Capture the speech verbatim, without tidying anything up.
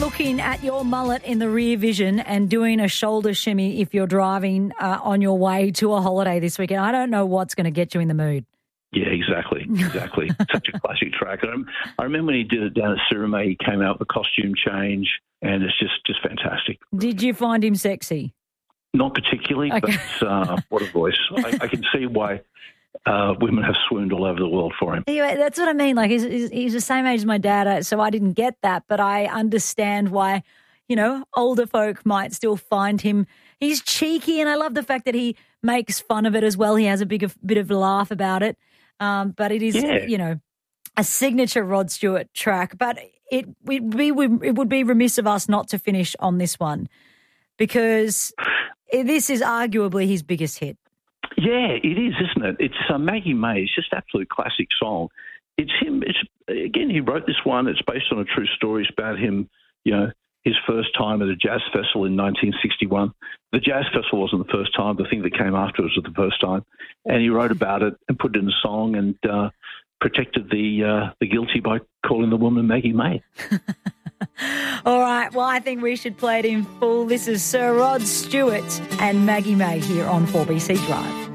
looking at your mullet in the rear vision and doing a shoulder shimmy if you're driving uh, on your way to a holiday this weekend. I don't know what's going to get you in the mood. Yeah, exactly, exactly. Such a classic track. I, I remember when he did it down at Cirime, he came out with a costume change, and it's just, just fantastic. Did you find him sexy? Not particularly, okay. but uh, what a voice. I, I can see why uh, women have swooned all over the world for him. Anyway, that's what I mean. Like, he's, he's, he's the same age as my dad, so I didn't get that, but I understand why, you know, older folk might still find him. He's cheeky, and I love the fact that he makes fun of it as well. He has a big a bit of a laugh about it. Um, but it is, yeah. you know, a signature Rod Stewart track. But it would be it would be remiss of us not to finish on this one, because this is arguably his biggest hit. Yeah, it is, isn't it? It's uh, Maggie May. It's just an absolute classic song. It's him. It's again, he wrote this one. It's based on a true story. It's about him, you know, his first time at a jazz festival in nineteen sixty-one. The jazz festival wasn't the first time. The thing that came afterwards was the first time. And he wrote about it and put it in a song and uh, protected the uh, the guilty by calling the woman Maggie May. All right. Well, I think we should play it in full. This is Sir Rod Stewart and Maggie May here on four B C Drive.